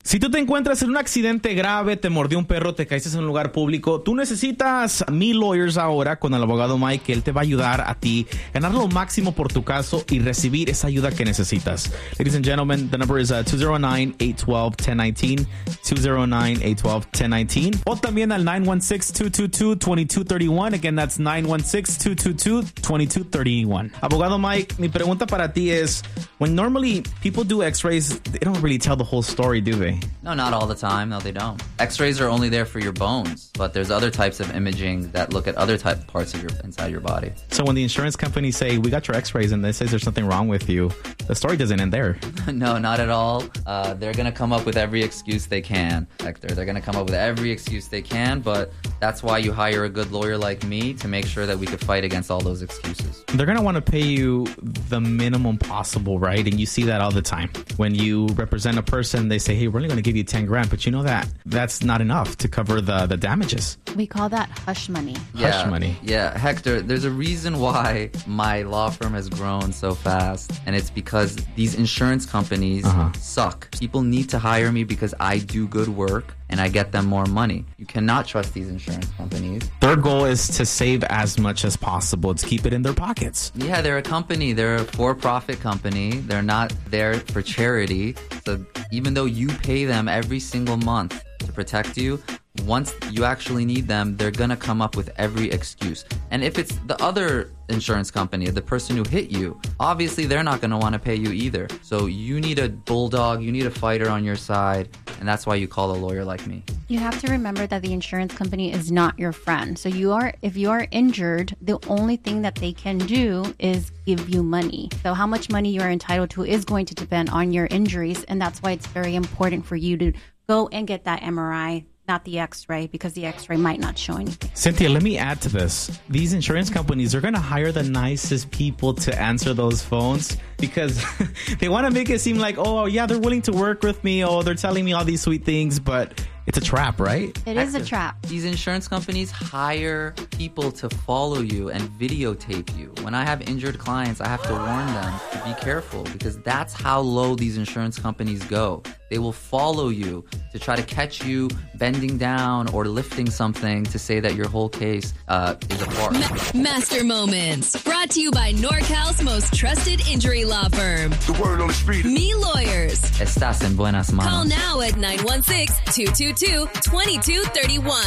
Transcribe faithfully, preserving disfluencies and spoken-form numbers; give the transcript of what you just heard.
Si tú te encuentras en un accidente grave, te mordió un perro, te caíste en un lugar público, tú necesitas Me Lawyers ahora con el abogado Mike. Él te va a ayudar a ti ganar lo máximo por tu caso y recibir esa ayuda que necesitas. Ladies and gentlemen, the number is uh, two oh nine, eight one two, one oh one nine, two oh nine, eight one two, one oh one nine. O también al nine one six, two two two, two two three one. Again, that's nine one six, two two two, two two three one. Abogado Mike, mi pregunta para ti es, when normally people do x-rays, they don't really tell the whole story, do they? No, not all the time. No, they don't. X-rays are only there for your bones, but there's other types of imaging that look at other type parts of your inside your body. So when the insurance companies say, we got your x-rays, and they say there's something wrong with you, the story doesn't end there. No, not at all. Uh, they're going to come up with every excuse they can, Hector. They're going to come up with every excuse they can, but that's why you hire a good lawyer like me to make sure that we could fight against all those excuses. They're going to want to pay you the minimum possible, right? And you see that all the time. When you represent a person, they say, hey, we're only going to give you ten grand, but you know that that's not enough to cover the, the damages. We call that hush money. Yeah, hush money. Yeah, Hector, there's a reason why my law firm has grown so fast, and it's because these insurance companies uh-huh. suck. People need to hire me because I do good work and I get them more money. You cannot trust these insurance companies. Their goal is to save as much as possible, to keep it in their pockets. Yeah, they're a company. They're a for-profit company. They're not there for charity. So even though you pay them every single month to protect you, once you actually need them, they're going to come up with every excuse. And if it's the other insurance company, the person who hit you, obviously they're not going to want to pay you either. So you need a bulldog, you need a fighter on your side, and that's why you call a lawyer like me. You have to remember that the insurance company is not your friend. So you are, if you are injured, the only thing that they can do is give you money. So how much money you are entitled to is going to depend on your injuries, and that's why it's very important for you to go and get that M R I, not the x-ray, because the x-ray might not show anything. Cynthia, let me add to this. These insurance companies are going to hire the nicest people to answer those phones because they want to make it seem like, oh, yeah, they're willing to work with me. Oh, they're telling me all these sweet things, but it's a trap, right? It is a trap. These insurance companies hire people to follow you and videotape you. When I have injured clients, I have to warn them to be careful because that's how low these insurance companies go. They will follow you to try to catch you bending down or lifting something to say that your whole case uh, is a farce. Ma- Master Moments, brought to you by NorCal's most trusted injury law firm. The word on the street. Me Lawyers. Estás en buenas manos. Call now at nine one six, two two two, two two three one.